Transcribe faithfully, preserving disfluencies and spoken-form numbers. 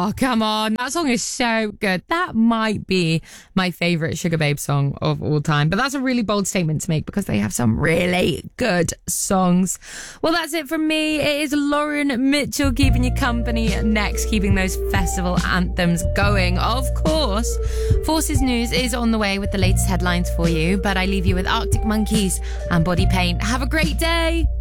Oh, come on. That song is so good. That might be my favourite Sugar Babe song of all time. But that's a really bold statement to make because they have some really good songs. Well, that's it from me. It is Lauren Mitchell keeping you company next, keeping those festival anthems going. Of course, Forces News is on the way with the latest headlines for you, but I leave you with Arctic Monkeys and Body Paint. Have a great day.